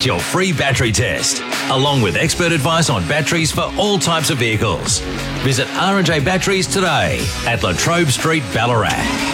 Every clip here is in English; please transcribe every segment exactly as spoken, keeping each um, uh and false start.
your free battery test, along with expert advice on batteries for all types of vehicles. Visit R and J Batteries today at Latrobe Street, Ballarat.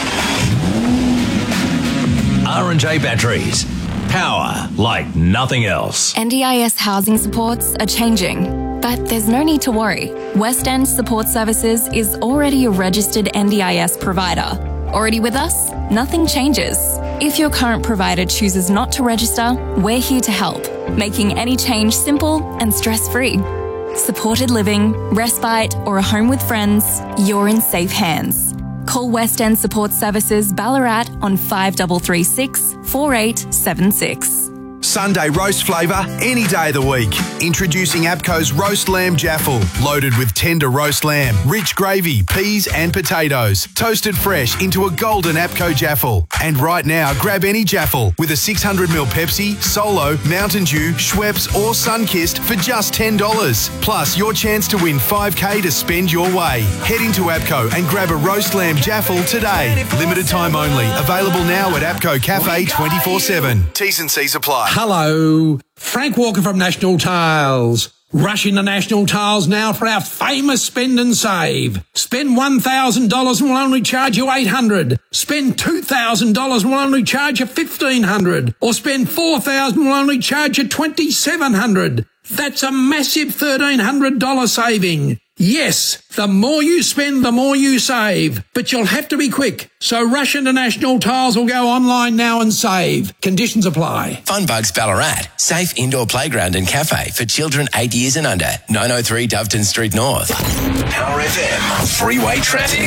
R and J Batteries. Power like nothing else. N D I S housing supports are changing, but there's no need to worry. West End Support Services is already a registered N D I S provider. Already with us? Nothing changes. If your current provider chooses not to register, we're here to help, making any change simple and stress-free. Supported living, respite, or a home with friends, you're in safe hands. Call West End Support Services Ballarat on five three three six, four eight seven six. Sunday roast flavour any day of the week. Introducing APCO's Roast Lamb Jaffle, loaded with tender roast lamb, rich gravy, peas and potatoes, toasted fresh into a golden APCO Jaffle. And right now, grab any Jaffle with a six hundred milliliter Pepsi, Solo, Mountain Dew, Schweppes or Sunkist for just ten dollars. Plus your chance to win five K to spend your way. Head into APCO and grab a Roast Lamb Jaffle today. Limited time only. Available now at APCO Cafe twenty-four seven. T's and C's apply. Hello, Frank Walker from National Tiles. Rush into National Tiles now for our famous spend and save. Spend one thousand dollars and we'll only charge you eight hundred dollars. Spend two thousand dollars and we'll only charge you fifteen hundred dollars. Or spend four thousand dollars and we'll only charge you twenty-seven hundred dollars. That's a massive thirteen hundred dollars saving. Yes, the more you spend, the more you save. But you'll have to be quick. So rush into National Tiles or go online now and save. Conditions apply. Funbugs Ballarat. Safe indoor playground and cafe for children eight years and under. nine oh three Doveton Street North. Power F M. Freeway traffic.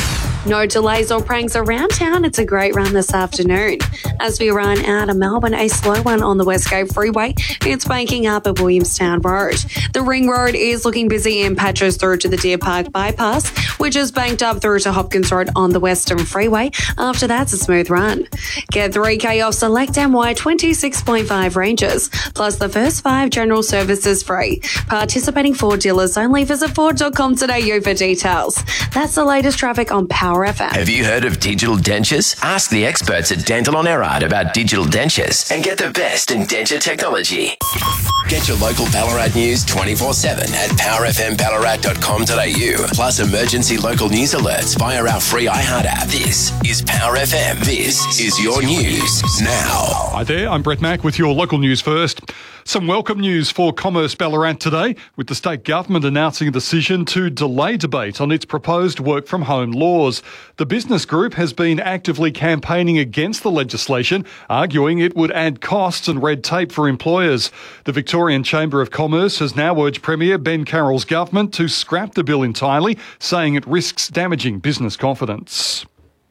No delays or pranks around town. It's a great run this afternoon. As we run out of Melbourne, a slow one on the West Coast Freeway. It's banking up at Williamstown Road. The Ring Road is looking busy in patches through to the Deer Park Bypass, which is banked up through to Hopkins Road on the Western Freeway. After that's a smooth run. Get three K off select M Y twenty-six point five ranges, plus the first five general services free. Participating Ford dealers only. Visit Ford dot com today for details. That's the latest traffic on Power F M. Have you heard of digital dentures? Ask the experts at Dental on Erard about digital dentures and get the best in denture technology. Get your local Ballarat news twenty-four seven at power f m ballarat dot com dot a u, plus emergency local news alerts via our free iHeart app. This is Power F M. This is your news now. Hi there, I'm Brett Mack with your local news first. Some welcome news for Commerce Ballarat today, with the state government announcing a decision to delay debate on its proposed work-from-home laws. The business group has been actively campaigning against the legislation, arguing it would add costs and red tape for employers. The Victorian Chamber of Commerce has now urged Premier Ben Carroll's government to scrap the bill entirely, saying it risks damaging business confidence.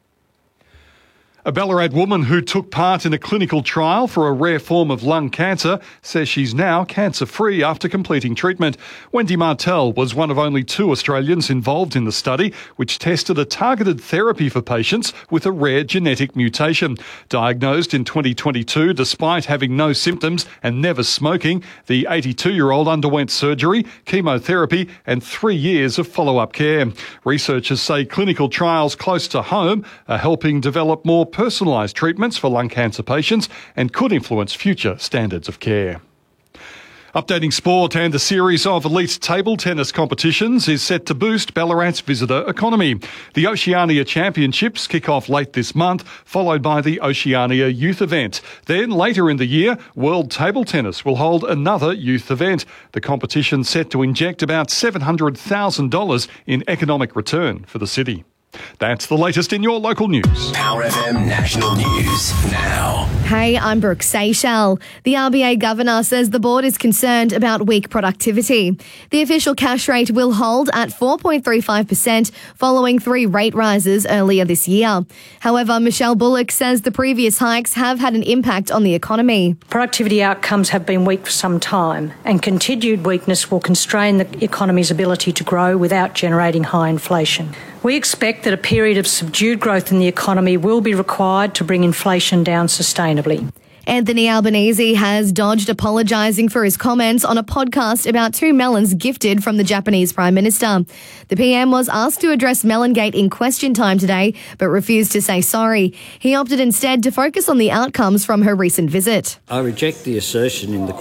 A Ballarat woman who took part in a clinical trial for a rare form of lung cancer says she's now cancer-free after completing treatment. Wendy Martell was one of only two Australians involved in the study, which tested a targeted therapy for patients with a rare genetic mutation. Diagnosed in twenty twenty-two despite having no symptoms and never smoking, the eighty-two-year-old underwent surgery, chemotherapy and three years of follow-up care. Researchers say clinical trials close to home are helping develop more personalised treatments for lung cancer patients and could influence future standards of care. Updating sport, and a series of elite table tennis competitions is set to boost Ballarat's visitor economy. The Oceania Championships kick off late this month, followed by the Oceania Youth Event. Then later in the year, World Table Tennis will hold another youth event. The competition set to inject about seven hundred thousand dollars in economic return for the city. That's the latest in your local news. Power F M National News now. Hey, I'm Brooke Seychelles. The R B A Governor says the board is concerned about weak productivity. The official cash rate will hold at four point three five percent following three rate rises earlier this year. However, Michelle Bullock says the previous hikes have had an impact on the economy. Productivity outcomes have been weak for some time, and continued weakness will constrain the economy's ability to grow without generating high inflation. We expect that a period of subdued growth in the economy will be required to bring inflation down sustainably. Anthony Albanese has dodged apologising for his comments on a podcast about two melons gifted from the Japanese Prime Minister. The P M was asked to address Melongate in question time today, but refused to say sorry. He opted instead to focus on the outcomes from her recent visit. I reject the assertion in the